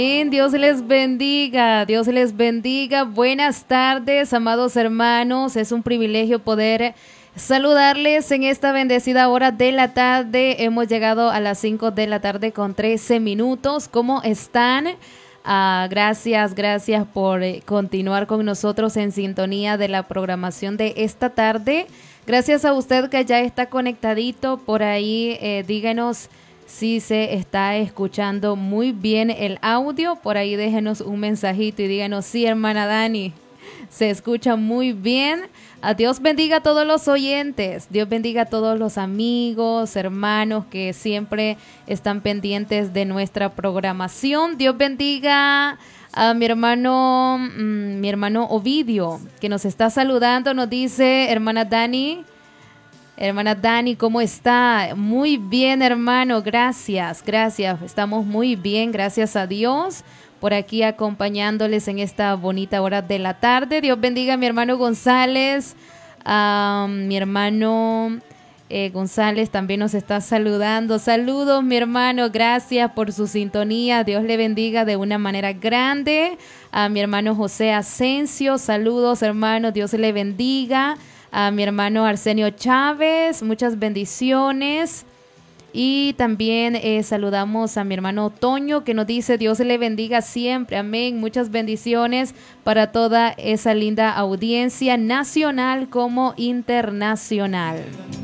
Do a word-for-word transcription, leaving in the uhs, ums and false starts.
Bien, Dios les bendiga, Dios les bendiga. Buenas tardes, amados hermanos. Es un privilegio poder saludarles en esta bendecida hora de la tarde. Hemos llegado a las cinco de la tarde con trece minutos. ¿Cómo están? Uh, gracias, gracias por eh, continuar con nosotros en sintonía de la programación de esta tarde. Gracias a usted que ya está conectadito por ahí. Eh, díganos si se está escuchando muy bien el audio. Por ahí déjenos un mensajito y díganos, sí, hermana Dani, se escucha muy bien. A Dios bendiga a todos los oyentes. Dios bendiga a todos los amigos, hermanos que siempre están pendientes de nuestra programación. Dios bendiga a mi hermano, mmm, mi hermano Ovidio, que nos está saludando. Nos dice, hermana Dani, Hermana Dani, ¿cómo está? Muy bien, hermano, gracias, gracias. Estamos muy bien, gracias a Dios, por aquí acompañándoles en esta bonita hora de la tarde. Dios bendiga a mi hermano González, a mi hermano eh, González también nos está saludando. Saludos, mi hermano, gracias por su sintonía. Dios le bendiga de una manera grande. A mi hermano José Asensio, saludos, hermano, Dios le bendiga. A mi hermano Arsenio Chávez, muchas bendiciones. Y también eh, saludamos a mi hermano Toño, que nos dice, Dios le bendiga siempre, amén. Muchas bendiciones para toda esa linda audiencia nacional como internacional.